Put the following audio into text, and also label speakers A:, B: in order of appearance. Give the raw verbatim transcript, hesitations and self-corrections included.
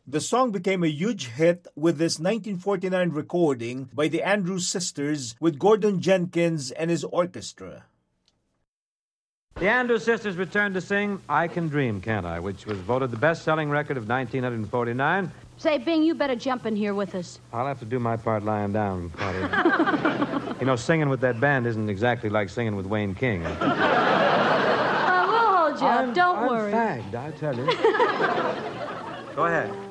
A: The song became a huge hit with this nineteen forty-nine recording by the Andrews Sisters with Gordon Jenkins and his orchestra.
B: The Andrews Sisters returned to sing I Can Dream, Can't I?, which was voted the best-selling record of nineteen forty-nine.
C: Say, Bing, you better jump in here with us.
B: I'll have to do my part lying down, Claudia. You know, singing with that band isn't exactly like singing with Wayne King.
C: Uh, we'll hold you up.
B: I'm,
C: Don't
B: I'm
C: worry.
B: fagged, I tell you. Go ahead.